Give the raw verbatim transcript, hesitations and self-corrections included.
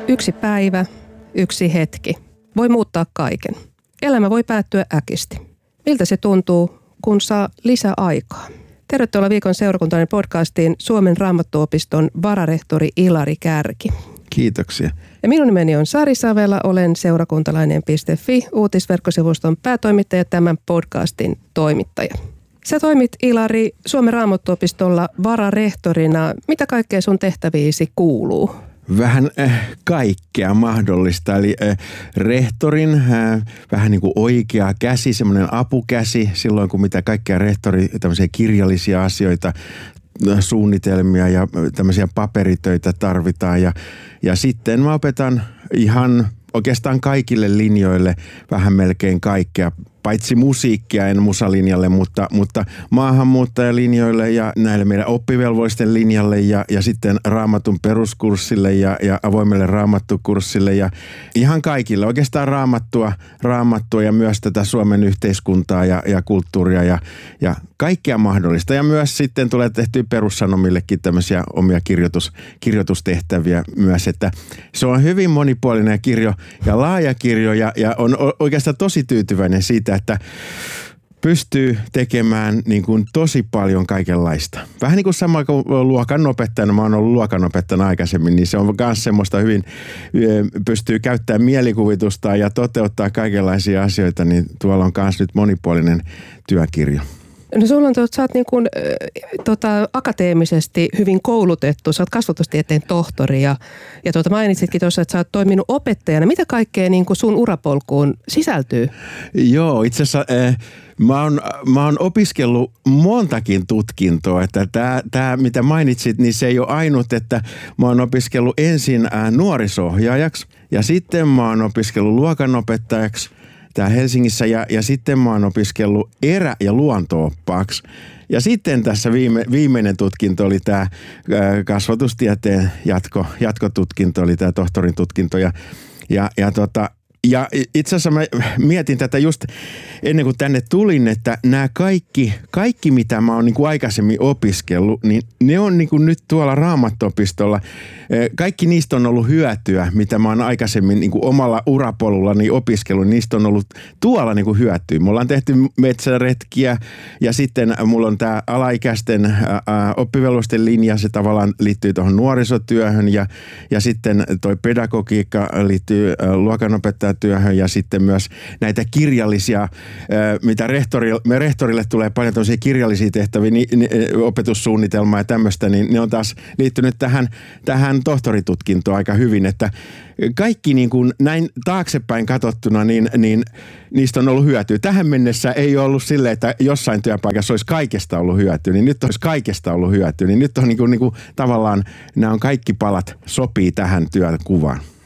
Yksi päivä, yksi hetki voi muuttaa kaiken. Elämä voi päättyä äkisti. Miltä se tuntuu, kun saa lisäaikaa? Tervetuloa viikon seurakuntainen podcastiin Suomen Raamattuopiston vararehtori Ilari Kärki. Kiitoksia. Ja minun nimeni on Sari Savela, olen seurakuntalainen piste fi uutisverkkosivuston päätoimittaja ja tämän podcastin toimittaja. Sä toimit, Ilari, Suomen Raamattuopistolla vararehtorina. Mitä kaikkea sun tehtäviisi kuuluu? Vähän äh, kaikkea mahdollista, eli äh, rehtorin äh, vähän niin kuin oikea käsi, semmoinen apukäsi silloin, kun mitä kaikkea rehtori, tämmöisiä kirjallisia asioita, suunnitelmia ja tämmöisiä paperitöitä tarvitaan. Ja, ja sitten mä opetan ihan oikeastaan kaikille linjoille vähän melkein kaikkea, paitsi musiikkia en musalinjalle, mutta, mutta maahanmuuttajalinjoille ja näille meidän oppivelvoisten linjalle ja, ja sitten raamatun peruskurssille ja, ja avoimelle raamattukurssille ja ihan kaikille. Oikeastaan raamattua, raamattua ja myös tätä Suomen yhteiskuntaa ja, ja kulttuuria ja, ja kaikkea mahdollista. Ja myös sitten tulee tehtyä perussanomillekin tämmöisiä omia kirjoitus, kirjoitustehtäviä myös, että se on hyvin monipuolinen kirjo ja laaja kirjo ja, ja on oikeastaan tosi tyytyväinen siitä, että pystyy tekemään niin kuin tosi paljon kaikenlaista. Vähän niin kuin sama kuin luokanopettajana, mä oon ollut luokanopettajana aikaisemmin, niin se on myös semmoista hyvin, pystyy käyttämään mielikuvitusta ja toteuttaa kaikenlaisia asioita, niin tuolla on myös nyt monipuolinen työkirjo. No sulla on, sä oot niin kuin, äh, tota, akateemisesti hyvin koulutettu, sä oot kasvatustieteen tohtori ja, ja tuota, mainitsitkin tuossa, että sä oot toiminut opettajana. Mitä kaikkea niin kuin sun urapolkuun sisältyy? Joo, itse asiassa äh, mä, oon, mä oon opiskellut montakin tutkintoa, että tää, tää mitä mainitsit, niin se ei ole ainut, että mä oon opiskellut ensin äh, nuoriso-ohjaajaksi ja sitten mä oon opiskellut luokanopettajaksi tää Helsingissä ja, ja sitten mä oon opiskellut erä- ja luonto-oppaaksi. Ja sitten tässä viime, viimeinen tutkinto oli tämä kasvatustieteen jatko, jatkotutkinto, oli tämä tohtorin tutkinto. Ja, ja, ja tota, Ja itse asiassa mä mietin tätä just ennen kuin tänne tulin, että nämä kaikki, kaikki mitä mä oon niin kuin aikaisemmin opiskellut, niin ne on niin kuin nyt tuolla Raamattuopistolla. Kaikki niistä on ollut hyötyä, mitä mä oon aikaisemmin niin kuin omalla urapolullani opiskellut. Niistä on ollut tuolla niin kuin hyötyä. Me ollaan tehty metsäretkiä ja sitten mulla on tämä alaikäisten oppivelvollisten linja. Se tavallaan liittyy tuohon nuorisotyöhön ja, ja sitten toi pedagogiikka liittyy luokanopettajan työhön ja sitten myös näitä kirjallisia, mitä rehtorille, me rehtorille tulee paljon tämmöisiä kirjallisia tehtäviä, niin, niin, opetussuunnitelmaa ja tämmöistä, niin ne on taas liittynyt tähän, tähän tohtoritutkintoon aika hyvin, että kaikki niin kuin näin taaksepäin katsottuna, niin, niin niistä on ollut hyötyä. Tähän mennessä ei ollut silleen, että jossain työpaikassa olisi kaikesta ollut hyötyä, niin nyt olisi kaikesta ollut hyötyä, niin nyt on niin kuin, niin kuin tavallaan nämä on kaikki palat sopii tähän työkuvaan.